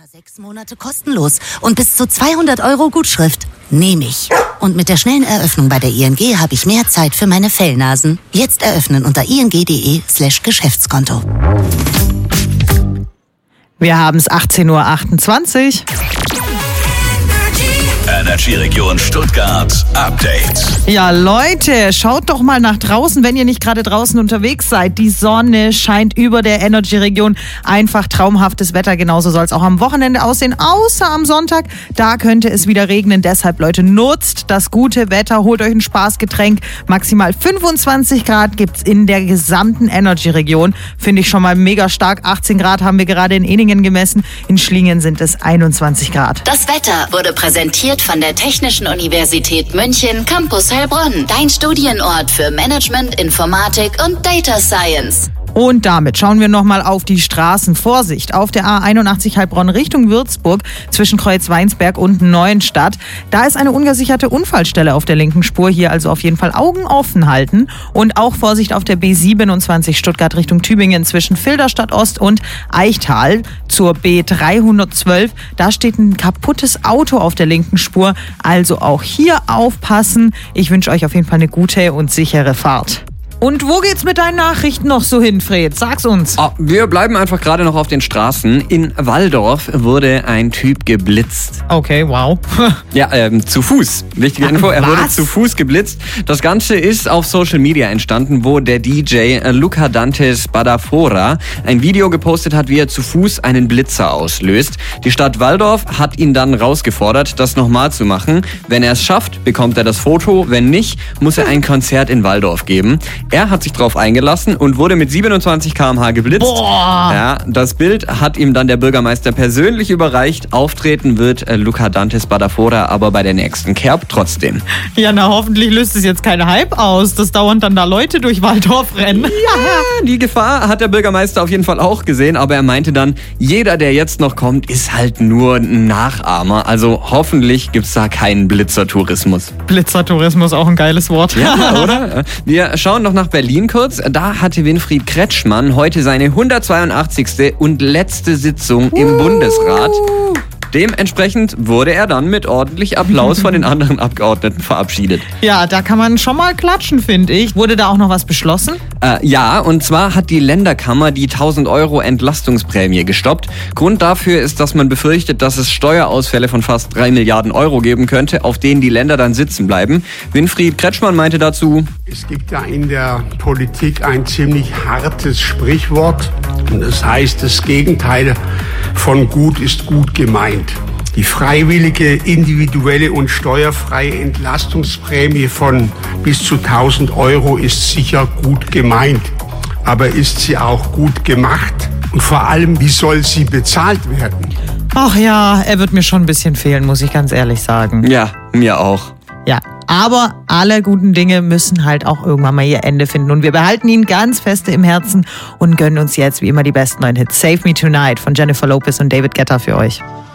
6 Monate kostenlos und bis zu 200 € Gutschrift. Nehme ich. Und mit der schnellen Eröffnung bei der ING habe ich mehr Zeit für meine Fellnasen. Jetzt eröffnen unter ing.de/Geschäftskonto. Wir haben es 18:28 Uhr. Energy-Region Stuttgart Update. Ja, Leute, schaut doch mal nach draußen, wenn ihr nicht gerade draußen unterwegs seid. Die Sonne scheint über der Energy-Region. Einfach traumhaftes Wetter. Genauso soll es auch am Wochenende aussehen, außer am Sonntag. Da könnte es wieder regnen. Deshalb, Leute, nutzt das gute Wetter. Holt euch ein Spaßgetränk. Maximal 25 Grad gibt's in der gesamten Energy-Region. Finde ich schon mal mega stark. 18 Grad haben wir gerade in Ehningen gemessen. In Schlingen sind es 21 Grad. Das Wetter wurde präsentiert von der Technischen Universität München, Campus Heilbronn. Dein Studienort für Management, Informatik und Data Science. Und damit schauen wir nochmal auf die Straßen. Vorsicht, auf der A81 Heilbronn Richtung Würzburg zwischen Kreuzweinsberg und Neuenstadt. Da ist eine ungesicherte Unfallstelle auf der linken Spur. Hier also auf jeden Fall Augen offen halten. Und auch Vorsicht auf der B27 Stuttgart Richtung Tübingen zwischen Filderstadt Ost und Eichtal zur B312. Da steht ein kaputtes Auto auf der linken Spur. Also auch hier aufpassen. Ich wünsche euch auf jeden Fall eine gute und sichere Fahrt. Und wo geht's mit deinen Nachrichten noch so hin, Fred? Sag's uns. Wir bleiben einfach gerade noch auf den Straßen. In Walldorf wurde ein Typ geblitzt. Okay, wow. Ja, zu Fuß. Wichtige Info, er wurde zu Fuß geblitzt. Das Ganze ist auf Social Media entstanden, wo der DJ Luca Dante Spadafora ein Video gepostet hat, wie er zu Fuß einen Blitzer auslöst. Die Stadt Walldorf hat ihn dann rausgefordert, das nochmal zu machen. Wenn er es schafft, bekommt er das Foto. Wenn nicht, muss er ein Konzert in Walldorf geben. Er hat sich drauf eingelassen und wurde mit 27 km/h geblitzt. Boah. Ja, das Bild hat ihm dann der Bürgermeister persönlich überreicht. Auftreten wird Luca Dante Spadafora aber bei der nächsten Kerb trotzdem. Ja, na hoffentlich löst es jetzt keinen Hype aus, dass dauernd dann da Leute durch Walldorf rennen. Ja, die Gefahr hat der Bürgermeister auf jeden Fall auch gesehen, aber er meinte dann, jeder, der jetzt noch kommt, ist halt nur ein Nachahmer. Also hoffentlich gibt's da keinen Blitzertourismus. Blitzertourismus, auch ein geiles Wort. Ja, oder? Wir schauen noch nach Berlin kurz. Da hatte Winfried Kretschmann heute seine 182. und letzte Sitzung im Bundesrat. Dementsprechend wurde er dann mit ordentlich Applaus von den anderen Abgeordneten verabschiedet. Ja, da kann man schon mal klatschen, finde ich. Wurde da auch noch was beschlossen? Ja, und zwar hat die Länderkammer die 1.000 € Entlastungsprämie gestoppt. Grund dafür ist, dass man befürchtet, dass es Steuerausfälle von fast 3 Milliarden € geben könnte, auf denen die Länder dann sitzen bleiben. Winfried Kretschmann meinte dazu: Es gibt ja in der Politik ein ziemlich hartes Sprichwort. Und das heißt, das Gegenteil von gut ist gut gemeint. Die freiwillige, individuelle und steuerfreie Entlastungsprämie von bis zu 1.000 € ist sicher gut gemeint. Aber ist sie auch gut gemacht? Und vor allem, wie soll sie bezahlt werden? Ach ja, er wird mir schon ein bisschen fehlen, muss ich ganz ehrlich sagen. Ja, mir auch. Ja, aber alle guten Dinge müssen halt auch irgendwann mal ihr Ende finden. Und wir behalten ihn ganz feste im Herzen und gönnen uns jetzt wie immer die besten neuen Hits. Save Me Tonight von Jennifer Lopez und David Guetta für euch.